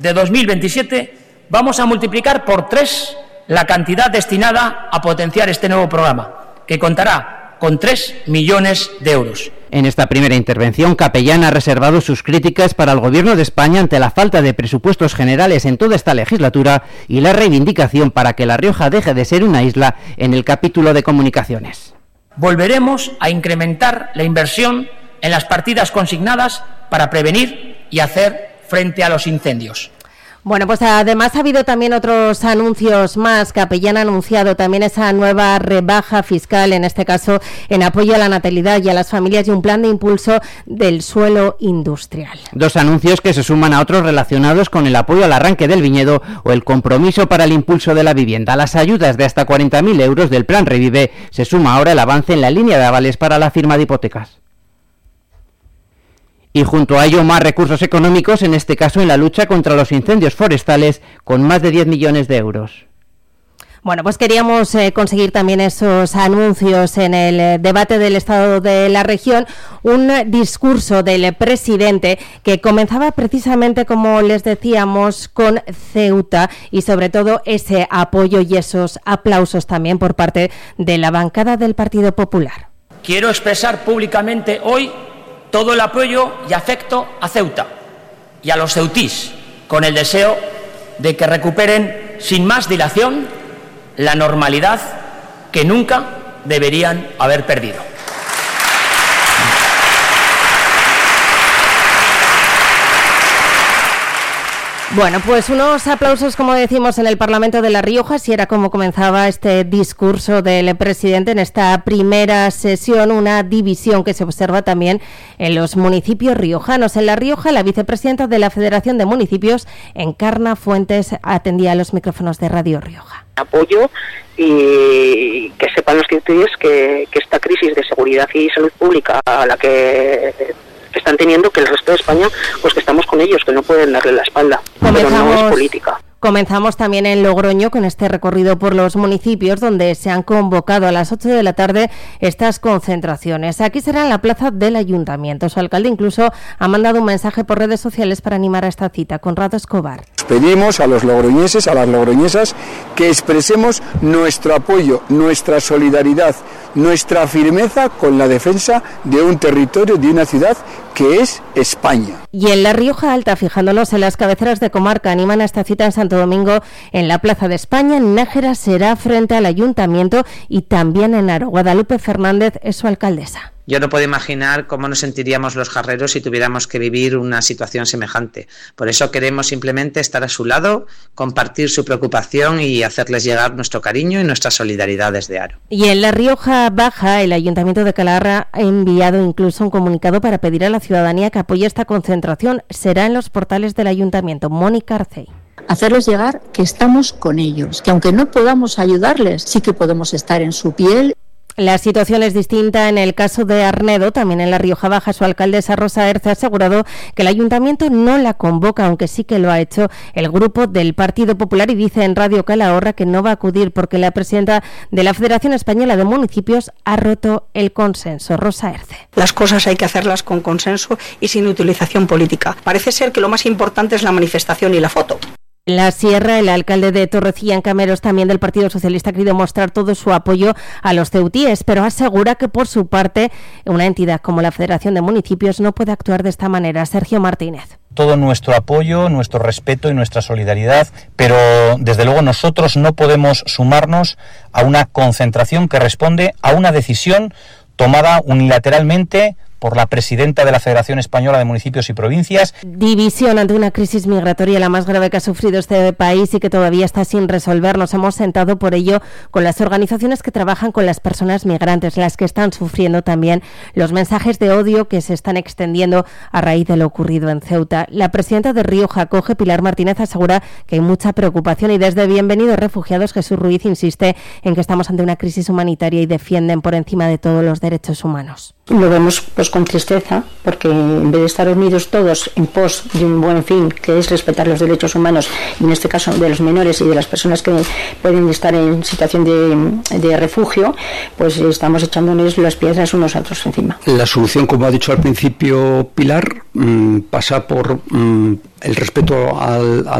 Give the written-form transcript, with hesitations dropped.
De 2027 vamos a multiplicar por 3 la cantidad destinada a potenciar este nuevo programa, que contará con 3 millones de euros. En esta primera intervención, Capellán ha reservado sus críticas para el Gobierno de España ante la falta de presupuestos generales en toda esta legislatura y la reivindicación para que La Rioja deje de ser una isla en el capítulo de comunicaciones. Volveremos a incrementar la inversión en las partidas consignadas para prevenir y hacer frente a los incendios. Bueno, pues además ha habido también otros anuncios más. Capellán ha anunciado también esa nueva rebaja fiscal, en este caso en apoyo a la natalidad y a las familias, y un plan de impulso del suelo industrial. 2 anuncios que se suman a otros relacionados con el apoyo al arranque del viñedo o el compromiso para el impulso de la vivienda. A las ayudas de hasta 40.000 euros del Plan Revive se suma ahora el avance en la línea de avales para la firma de hipotecas. Y junto a ello más recursos económicos, en este caso en la lucha contra los incendios forestales, con más de 10 millones de euros. Bueno, pues queríamos conseguir también esos anuncios en el debate del Estado de la región, un discurso del presidente que comenzaba precisamente, como les decíamos, con Ceuta, y sobre todo ese apoyo y esos aplausos también por parte de la bancada del Partido Popular. Quiero expresar públicamente hoy todo el apoyo y afecto a Ceuta y a los ceutís, con el deseo de que recuperen sin más dilación la normalidad que nunca deberían haber perdido. Bueno, pues unos aplausos, como decimos, en el Parlamento de La Rioja, si era como comenzaba este discurso del presidente en esta primera sesión, una división que se observa también en los municipios riojanos. En La Rioja, la vicepresidenta de la Federación de Municipios, Encarna Fuentes, atendía a los micrófonos de Radio Rioja. Apoyo y que sepan los ciudadanos que esta crisis de seguridad y salud pública a la que están teniendo, que el resto de España, pues que estamos con ellos, que no pueden darle la espalda. Pero no es política. Comenzamos también en Logroño con este recorrido por los municipios, donde se han convocado a las 8 de la tarde estas concentraciones. Aquí será en la plaza del Ayuntamiento. Su alcalde incluso ha mandado un mensaje por redes sociales para animar a esta cita. Conrado Escobar. Pedimos a los logroñeses, a las logroñesas, que expresemos nuestro apoyo, nuestra solidaridad, nuestra firmeza con la defensa de un territorio, de una ciudad que es España. Y en La Rioja Alta, fijándonos en las cabeceras de comarca, animan a esta cita en Santo Domingo, en la Plaza de España. En Nájera será frente al Ayuntamiento y también en Aro. Guadalupe Fernández es su alcaldesa. Yo no puedo imaginar cómo nos sentiríamos los jarreros si tuviéramos que vivir una situación semejante. Por eso queremos simplemente estar a su lado, compartir su preocupación y hacerles llegar nuestro cariño y nuestra solidaridad desde Aro. Y en La Rioja Baja, el Ayuntamiento de Calahorra ha enviado incluso un comunicado para pedir a la ciudadanía que apoye esta concentración. Será en los portales del Ayuntamiento. Mónica Arcey. Hacerles llegar que estamos con ellos, que aunque no podamos ayudarles, sí que podemos estar en su piel. La situación es distinta en el caso de Arnedo. También en La Rioja Baja, su alcaldesa Rosa Erce ha asegurado que el ayuntamiento no la convoca, aunque sí que lo ha hecho el grupo del Partido Popular, y dice en Radio Calahorra que no va a acudir porque la presidenta de la Federación Española de Municipios ha roto el consenso. Rosa Erce. Las cosas hay que hacerlas con consenso y sin utilización política. Parece ser que lo más importante es la manifestación y la foto. En la Sierra, el alcalde de Torrecilla, en Cameros, también del Partido Socialista, ha querido mostrar todo su apoyo a los ceutíes, pero asegura que por su parte una entidad como la Federación de Municipios no puede actuar de esta manera. Sergio Martínez. Todo nuestro apoyo, nuestro respeto y nuestra solidaridad, pero desde luego nosotros no podemos sumarnos a una concentración que responde a una decisión tomada unilateralmente por la presidenta de la Federación Española de Municipios y Provincias. División ante una crisis migratoria, la más grave que ha sufrido este país y que todavía está sin resolver. Nos hemos sentado por ello con las organizaciones que trabajan con las personas migrantes, las que están sufriendo también los mensajes de odio que se están extendiendo a raíz de lo ocurrido en Ceuta. La presidenta de Rioja Acoge, Pilar Martínez, asegura que hay mucha preocupación, y desde Bienvenidos Refugiados, Jesús Ruiz insiste en que estamos ante una crisis humanitaria y defienden por encima de todo los derechos humanos. lo vemos pues con tristeza, porque en vez de estar unidos todos en pos de un buen fin, que es respetar los derechos humanos, y en este caso de los menores y de las personas que pueden estar en situación de refugio, pues estamos echándonos las piedras unos a otros encima. La solución, como ha dicho al principio Pilar, pasa por el respeto al